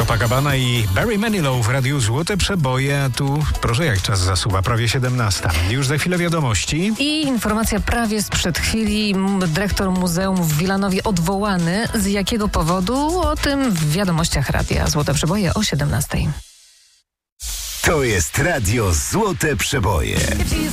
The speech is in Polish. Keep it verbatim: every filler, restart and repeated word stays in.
Copacabana i Barry Manilow w Radiu Złote Przeboje, a tu proszę jak czas zasuwa, prawie siedemnasta. Już za chwilę wiadomości. I informacja prawie sprzed chwili. Dyrektor muzeum w Wilanowie odwołany. Z jakiego powodu? O tym w wiadomościach Radia Złote Przeboje o siedemnastej. To jest Radio Złote Przeboje.